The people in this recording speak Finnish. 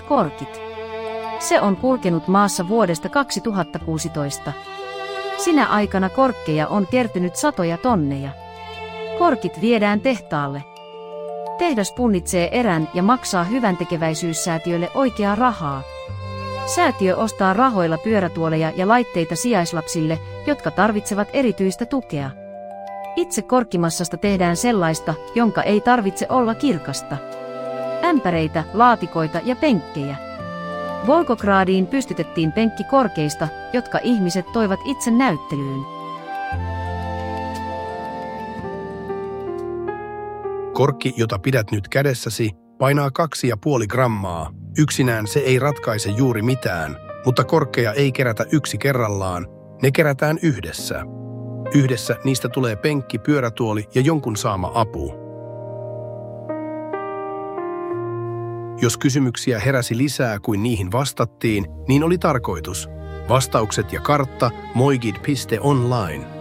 korkit. Se on kulkenut maassa vuodesta 2016. Sinä aikana korkkeja on kertynyt satoja tonneja. Korkit viedään tehtaalle. Tehdas punnitsee erän ja maksaa hyväntekeväisyyssäätiölle oikeaa rahaa. Säätiö ostaa rahoilla pyörätuoleja ja laitteita sijaislapsille, jotka tarvitsevat erityistä tukea. Itse korkkimassasta tehdään sellaista, jonka ei tarvitse olla kirkasta. Ämpäreitä, laatikoita ja penkkejä. Volgogradiin pystytettiin penkki korkeista, jotka ihmiset toivat itse näyttelyyn. Korkki, jota pidät nyt kädessäsi, painaa 2,5 grammaa. Yksinään se ei ratkaise juuri mitään, mutta korkkeja ei kerätä yksi kerrallaan, ne kerätään yhdessä. Yhdessä niistä tulee penkki, pyörätuoli ja jonkun saama apu. Jos kysymyksiä heräsi lisää kuin niihin vastattiin, niin oli tarkoitus. Vastaukset ja kartta moigid.online.